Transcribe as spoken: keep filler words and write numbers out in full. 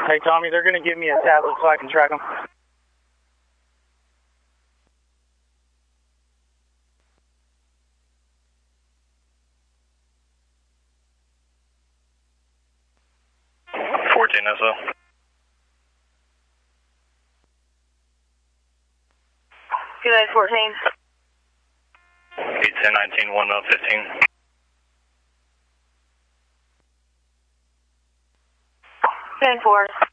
Hey, Tommy, they're going to give me a tablet so I can track them. fourteen S O. Good night, fourteen. eight ten nineteen one fifteen. ten four.